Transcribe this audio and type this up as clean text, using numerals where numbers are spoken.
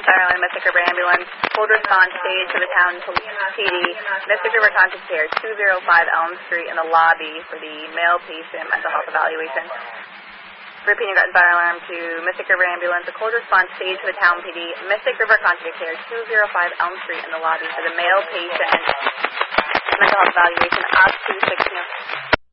Fire Alarm, Mystic River Ambulance. Cold response stage to the town PD. Mystic River Contact Care, 205 Elm Street in the lobby for the male patient mental health evaluation. Repeating Groton Fire Alarm to Mystic River Ambulance. A cold response stage to the town PD. Mystic River Contact Care, 205 Elm Street in the lobby for the male patient mental health evaluation up to 16.